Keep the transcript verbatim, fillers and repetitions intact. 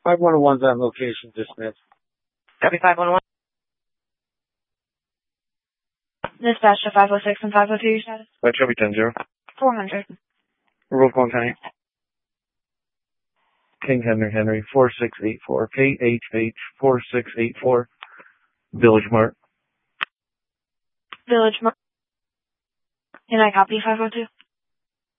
five one one's on location, dismissed. Copy five one one. Dispatch to five oh six and five oh two, your status? By Chevy ten zero. four hundred. Roll call County. King Henry Henry, four six eight four, K H H, four six eight four, Village Mart. Village Mart. Can I copy five oh two?